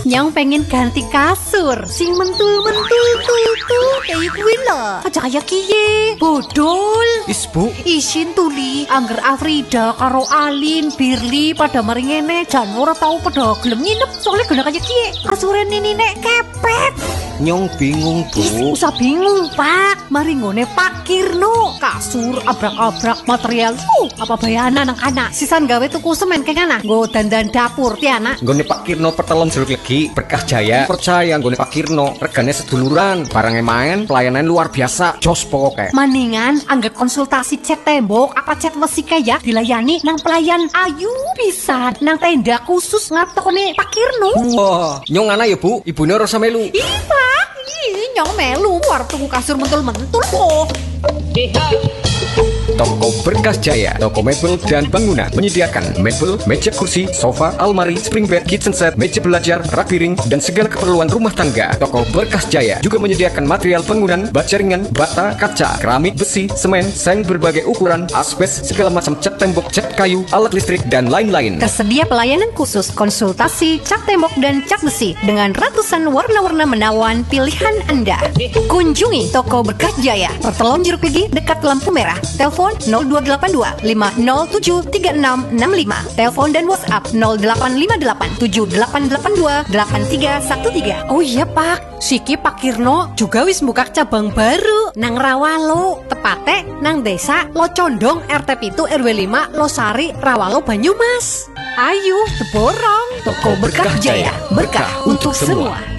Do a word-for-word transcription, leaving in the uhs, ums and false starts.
Nyong pengen ganti kasur sing mentul-mentul tuh tuh kayak kuwi lho. Aja kaya kiye. Bodol. Is Bu, Isin tuli angger Afrida karo Alin, Birli pada mari ngene jan ora tau pada gelem nginep soalnya gena kaya kiye. Kasure nini nek kepet. Nyong bingung Ih, Bu. usah bingung Pak, mari ngone Pak Kirno. Kasur abrak-abrak material. Uh, apa bayana nang kana. Sisan gawe tuku semen keng ana. Nggo dandan dapur ti ana. Nggone Pak Kirno pertelon jeruk legi Berkah Jaya. Percaya nggone Pak Kirno regane seduluran, barangnya main, pelayanan luar biasa, jos pokoknya. Maningan angger konsultasi cat tembok apa cat besi kaya dilayani nang pelayan ayu bisa nang tenda khusus ngatokne Pak Kirno. Wah, nyong ana ya Bu, ibune rasa melu. Ih Pak, ih nyong melu war tuku kasur mentul-mentul kok. Toko Berkah Jaya, toko mebel dan bangunan menyediakan mebel, meja kursi, sofa, almari, spring bed, kitchen set, meja belajar, rak piring, dan segala keperluan rumah tangga. Toko Berkah Jaya juga menyediakan material bangunan, baja ringan, bata, kaca, keramik, besi, semen, seng berbagai ukuran, asbes, segala macam cat tembok, cat kayu, alat listrik, dan lain-lain. Tersedia pelayanan khusus konsultasi cat tembok dan cat besi dengan ratusan warna-warna menawan pilihan Anda. Kunjungi toko Berkah Jaya, Pertelon Jeruk Legi dekat lampu merah. Telepon nol dua delapan dua lima nol tujuh tiga enam enam lima. Telepon dan WhatsApp nol delapan lima delapan tujuh delapan delapan dua delapan tiga satu tiga. Oh iya Pak, siki Pak Kirno juga wis buka cabang baru nang Rawalo, tepate nang desa Locondong R T pitu R W lima Losari Rawalo Banyumas. Ayo, teborong toko Berkah Jaya, berkah untuk semua.